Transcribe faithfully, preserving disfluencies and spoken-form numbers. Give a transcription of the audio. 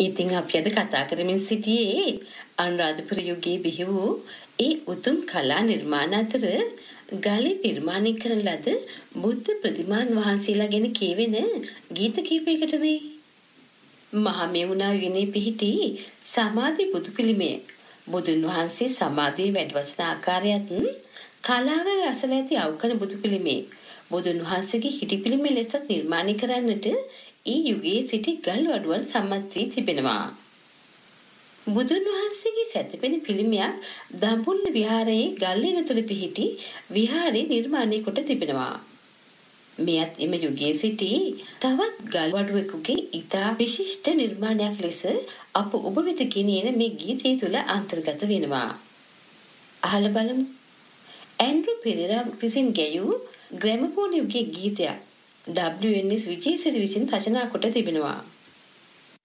ඉතින් අපි අද කතා කරමින් සිටියේ අනුරාධපුර යුගයේ බිහි වූ ඒ උතුම් කලා නිර්මාණ අතර ගලින් නිර්මාණය කරන ලද බුද්ධ ප්‍රතිමාන් වහන්සේලා ගැන කියවෙන ගීත කීපයකටනේ. මහමෙවුනා විනේ පිහිටි සමාධි බුදු පිළිමය බුදුන් වහන්සේ සමාධියේ වැඩවසන ආකාරයත් කලාව අසල ඇති අවකන බුදු පිළිමේ බුදුන් වහන්සේගේ හිටි පිළිමය ලෙස නිර්මාණය කරන්නට ඒ යුගයේ සිටි ගල් වඩුවන් සම්මත වී තිබෙනවා. බුදුන් වහන්සේගේ සැතපෙන පිළිමයක් දඹුල්ල විහාරයේ ගල්ලෙන තුල පිහිටි විහාරේ නිර්මාණය කොට තිබෙනවා. මෙයත් එම යුගයේ සිටි තවත් ගල් වඩුවෙකුගේ ඉතා විශිෂ්ට නිර්මාණයක් ලෙස අප ඔබ වෙත ගෙනෙන මේ ගීතය තුල අන්තර්ගත වෙනවා. අහලා බලමු. ඇන්ඩ්‍රු පෙරේරා විසින් ගැයූ ග්‍රැමෆෝන් යුගයේ ගීතයක් ඩබ්ලිව් එන් එස් විජේසිරි විසින් රචනා කොට තිබෙනවා.